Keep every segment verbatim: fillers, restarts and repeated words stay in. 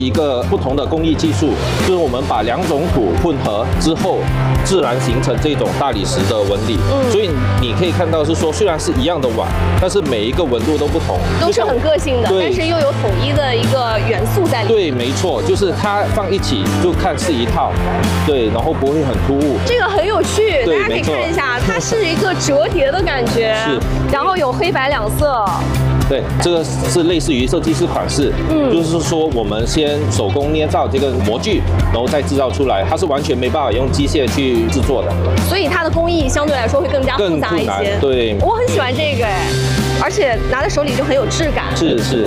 一个不同的工艺技术，就是我们把两种土混合之后，自然形成这种大理石的纹理。嗯，所以你可以看到是说，虽然是一样的碗，但是每一个纹路都不同， 都是很个性的，但是又有统一的一个元素在里面。 对，没错，就是它放一起就看是一套，对，然后不会很突兀。 这个很有趣，大家可以看一下，它是一个折叠的感觉，是，然后有黑白两色。 对，这个是类似于设计师款式，嗯，就是说我们先手工捏造这个模具，然后再制造出来，它是完全没办法用机械去制作的， 所以它的工艺相对来说会更加复杂一些。 对， 我很喜欢这个哎，而且拿在手里就很有质感。 是是。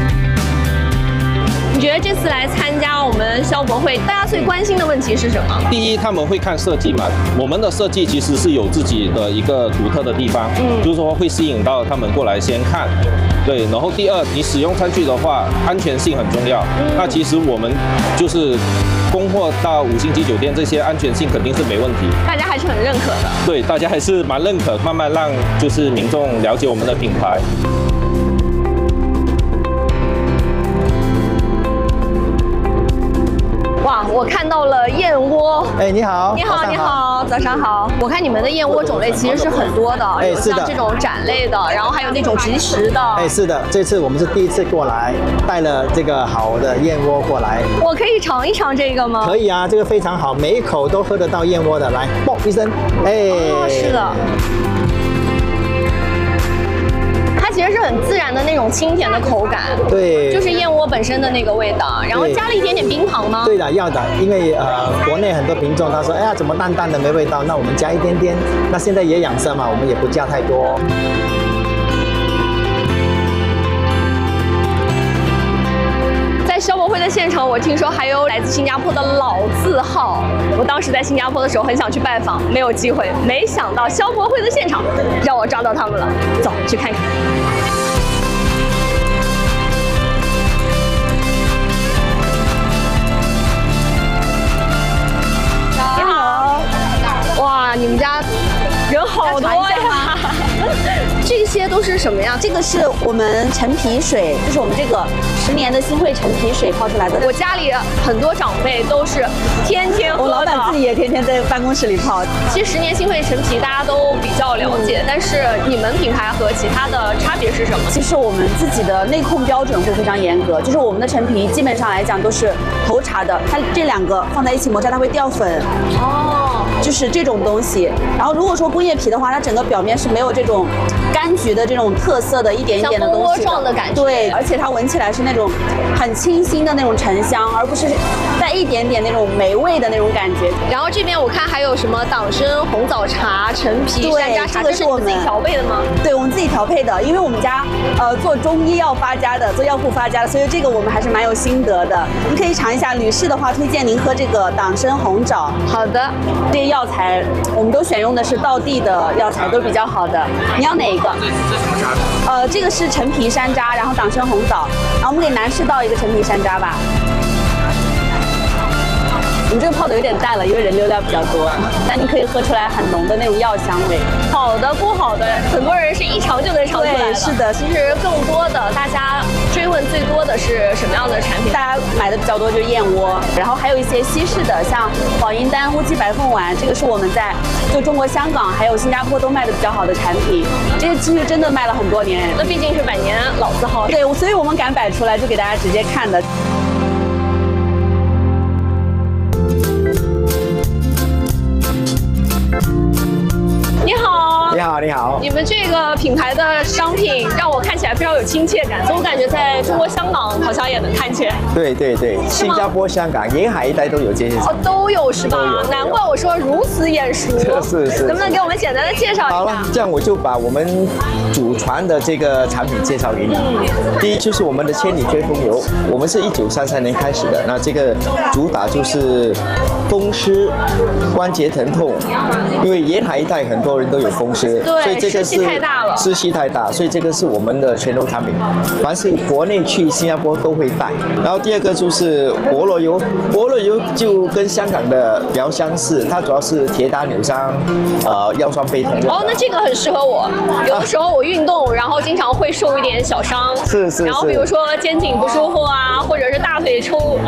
你觉得这次来参加我们消博会，大家最关心的问题是什么？ 第一，他们会看设计嘛，我们的设计其实是有自己的一个独特的地方，嗯，就是说会吸引到他们过来先看，对。然后第二，你使用餐具的话，安全性很重要。嗯、那其实我们就是供货到五星级酒店，这些安全性肯定是没问题。 大家还是很认可的。 对，大家还是蛮认可，慢慢让就是民众了解我们的品牌。 哇，我看到了燕窝。 哎，你好， 你好，你好，早上好。我看你们的燕窝种类其实是很多的，有像这种斩类的，然后还有那种即食的。 哎，是的，这次我们是第一次过来，带了这个好的燕窝过来。 我可以尝一尝这个吗？ 可以啊，这个非常好，每一口都喝得到燕窝的。来，嘣一声，哎， 哦，是的。它其实是很自然的那种清甜的口感， 对， 就是燕窝本身的那个味道，然后加了一点点冰糖吗？ 对的，要的，因为呃，国内很多品种他说，哎呀，怎么淡淡的没味道？那我们加一点点。那现在也养生嘛，我们也不加太多。 消博会的现场，我听说还有来自新加坡的老字号。我当时在新加坡的时候很想去拜访，没有机会。没想到消博会的现场让我抓到他们了，走去看看。你好，哇，你们家人好多呀！这些都是什么呀？ 这个是我们陈皮水，就是我们这个十年的新会陈皮水泡出来的。 我家里很多长辈都是天天喝的， 我老板自己也天天在办公室里泡。 其实十年新会陈皮大家都比较了解，嗯、但是你们品牌和其他的差别是什么？ 其实我们自己的内控标准会非常严格，就是我们的陈皮基本上来讲都是头茶的，它这两个放在一起磨砂它会掉粉。哦，就是这种东西。然后如果说工业皮的话，它整个表面是没有这种柑橘的这种特色的一点一点的东西， 像蜂窝状的感觉。 对，而且它闻起来是那种很清新的那种沉香，而不是带一点点那种霉味的那种感觉。 然后这边我看还有什么党参、红枣茶、陈皮、山楂茶，这个是我们自己调配的吗？ 对，我们自己调配的，因为我们家呃做中医药发家的，做药铺发家的，所以这个我们还是蛮有心得的。您可以尝一下，女士的话推荐您喝这个党参红枣。 好的， 这些药材我们都选用的是道地的药材，都比较好的。你要哪一个？这是什么茶？呃，这个是陈皮山楂，然后党参红枣，然后我们给男士倒一个陈皮山楂吧。我们这个泡的有点淡了，因为人流量比较多，但你可以喝出来很浓的那种药香味。 好的，不好的，很多人是一尝就能尝出来的。 对，是的。 其实更多的大家追问最多的是什么样的产品？ 大家买的比较多就是燕窝，然后还有一些西式的，像保银丹、乌鸡白凤丸，这个是我们在就中国香港还有新加坡都卖的比较好的产品。这些其实真的卖了很多年， 那毕竟是百年老字号。 对，所以我们敢摆出来，就给大家直接看的。 你好， 你好，你好。 你们这个品牌的商品让我看起来非常有亲切感，所以我感觉在中国香港好像也能看见。 对对对，新加坡、香港、沿海一带都有这些。 哦，都有是吧？难怪我说如此眼熟。 是是。 能不能给我们简单的介绍一下？ 好了，这样我就把我们祖传的这个产品介绍给你。嗯、第一就是我们的千里追风油，我们是一九三三年开始的，那这个主打就是风湿、关节疼痛，因为沿海一带很多人都有风湿， 对， 所以这个是湿气太大了， 湿气太大，所以这个是我们的全球产品，凡是国内去新加坡都会带。然后第二个就是菠萝油，菠萝油就跟香港的比较相似，它主要是铁打扭伤、呃腰酸背痛。 哦，那这个很适合我，有的时候我运动，然后经常会受一点小伤， 是是是。 然后比如说肩颈不舒服啊，或者是大腿抽